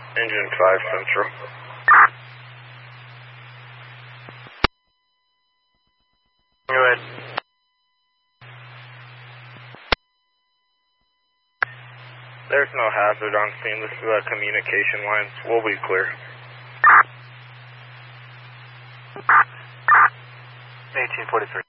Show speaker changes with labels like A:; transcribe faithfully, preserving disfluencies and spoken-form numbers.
A: Engine five Central. Go ahead. There's no hazard on scene. This is a communication line. We'll be clear.
B: eighteen forty-three.